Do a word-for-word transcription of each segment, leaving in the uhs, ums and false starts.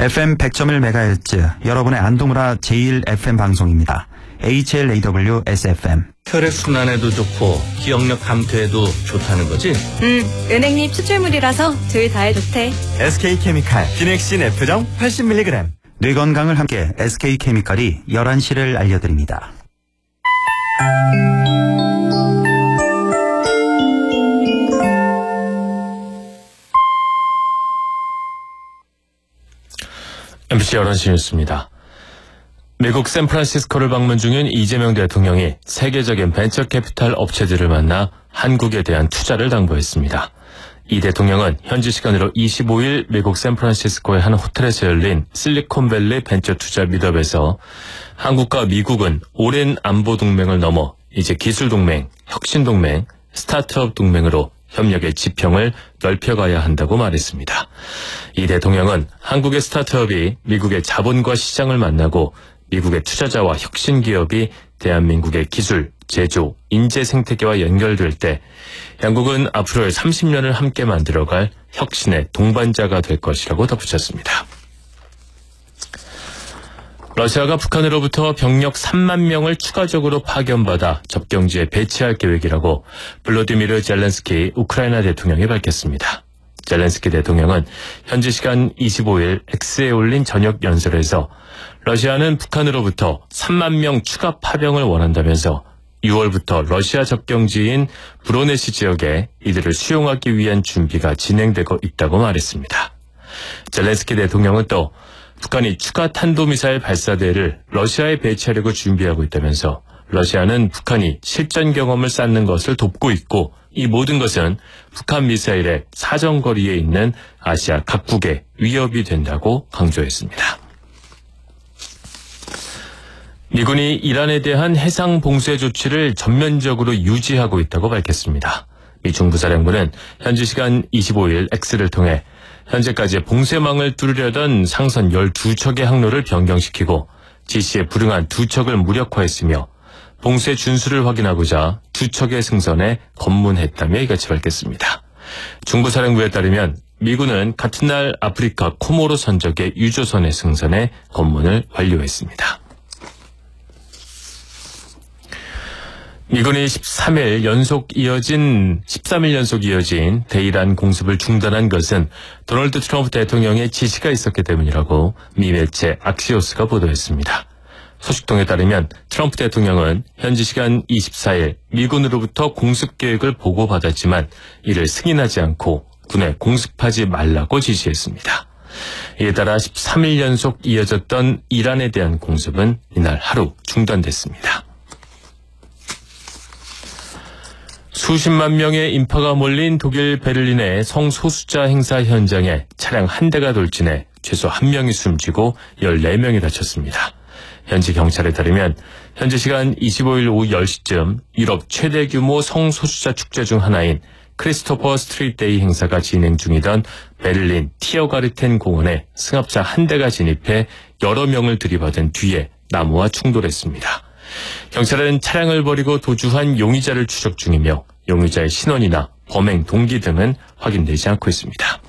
에프엠 백 점 일 메가헤르츠 여러분의 안동우라 제일 에프엠 방송입니다. 에이치엘에이더블유-에스에프엠. 혈액순환에도 좋고 기억력 감퇴에도 좋다는 거지? 응, 은행잎 추출물이라서 둘 다에 좋대. 에스케이케미칼 비넥신 F정 팔십 밀리그램. 뇌 건강을 함께 에스케이케미칼이 열한 시를 알려드립니다. 엠비씨 열한 시 뉴스입니다. 미국 샌프란시스코를 방문 중인 이재명 대통령이 세계적인 벤처 캐피탈 업체들을 만나 한국에 대한 투자를 당부했습니다. 이 대통령은 현지 시간으로 이십오 일 미국 샌프란시스코의 한 호텔에서 열린 실리콘밸리 벤처 투자 미트업에서 한국과 미국은 오랜 안보 동맹을 넘어 이제 기술 동맹, 혁신 동맹, 스타트업 동맹으로 협력의 지평을 넓혀가야 한다고 말했습니다. 이 대통령은 한국의 스타트업이 미국의 자본과 시장을 만나고 미국의 투자자와 혁신 기업이 대한민국의 기술, 제조, 인재 생태계와 연결될 때 양국은 앞으로의 삼십 년을 함께 만들어갈 혁신의 동반자가 될 것이라고 덧붙였습니다. 러시아가 북한으로부터 병력 삼만 명을 추가적으로 파견받아 접경지에 배치할 계획이라고 블라디미르 젤렌스키 우크라이나 대통령이 밝혔습니다. 젤렌스키 대통령은 현지 시간 이십오 일 X에 올린 저녁 연설에서 러시아는 북한으로부터 삼만 명 추가 파병을 원한다면서 유월부터 러시아 접경지인 브로네시 지역에 이들을 수용하기 위한 준비가 진행되고 있다고 말했습니다. 젤렌스키 대통령은 또 북한이 추가 탄도미사일 발사대를 러시아에 배치하려고 준비하고 있다면서 러시아는 북한이 실전 경험을 쌓는 것을 돕고 있고 이 모든 것은 북한 미사일의 사정거리에 있는 아시아 각국에 위협이 된다고 강조했습니다. 미군이 이란에 대한 해상 봉쇄 조치를 전면적으로 유지하고 있다고 밝혔습니다. 미 중부사령부는 현지 시간 이십오 일 X를 통해 현재까지 봉쇄망을 뚫으려던 상선 열두 척의 항로를 변경시키고 지시에 불응한 두 척을 무력화했으며 봉쇄 준수를 확인하고자 두 척의 승선에 검문했다며 이같이 밝혔습니다. 중부사령부에 따르면 미군은 같은 날 아프리카 코모로 선적의 유조선의 승선에 검문을 완료했습니다. 미군이 십삼 일 연속 이어진, 십삼 일 연속 이어진 대이란 공습을 중단한 것은 도널드 트럼프 대통령의 지시가 있었기 때문이라고 미 매체 악시오스가 보도했습니다. 소식통에 따르면 트럼프 대통령은 현지 시간 이십사 일 미군으로부터 공습 계획을 보고받았지만 이를 승인하지 않고 군에 공습하지 말라고 지시했습니다. 이에 따라 십삼 일 연속 이어졌던 이란에 대한 공습은 이날 하루 중단됐습니다. 수십만 명의 인파가 몰린 독일 베를린의 성소수자 행사 현장에 차량 한 대가 돌진해 최소 한 명이 숨지고 열네 명이 다쳤습니다. 현지 경찰에 따르면 현지 시간 이십오 일 오후 열 시쯤 유럽 최대 규모 성소수자 축제 중 하나인 크리스토퍼 스트리트 데이 행사가 진행 중이던 베를린 티어가르텐 공원에 승합차 한 대가 진입해 여러 명을 들이받은 뒤에 나무와 충돌했습니다. 경찰은 차량을 버리고 도주한 용의자를 추적 중이며 용의자의 신원이나 범행 동기 등은 확인되지 않고 있습니다.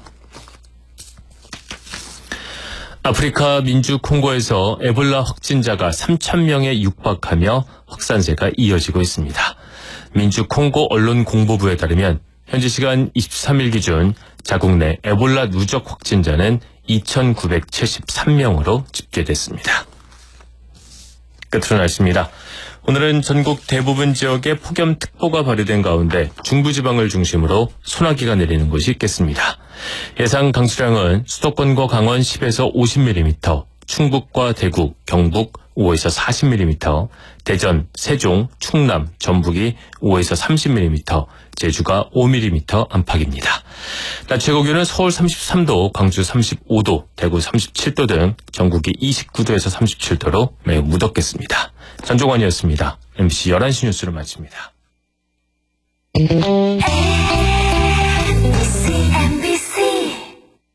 아프리카 민주 콩고에서 에볼라 확진자가 삼천 명에 육박하며 확산세가 이어지고 있습니다. 민주 콩고 언론 공보부에 따르면 현지 시간 이십삼 일 기준 자국 내 에볼라 누적 확진자는 이천구백칠십삼 명으로 집계됐습니다. 끝으로 날씨입니다. 오늘은 전국 대부분 지역에 폭염특보가 발효된 가운데 중부지방을 중심으로 소나기가 내리는 곳이 있겠습니다. 예상 강수량은 수도권과 강원 십에서 오십 밀리미터, 충북과 대구, 경북 오에서 사십 밀리미터, 대전, 세종, 충남, 전북이 오에서 삼십 밀리미터, 제주가 오 밀리미터 안팎입니다. 낮 최고 기온은 서울 삼십삼 도, 광주 삼십오 도, 대구 삼십칠 도 등 전국이 이십구 도에서 삼십칠 도로 매우 무덥겠습니다. 전종환이었습니다. 엠비씨 열한 시 뉴스를 마칩니다.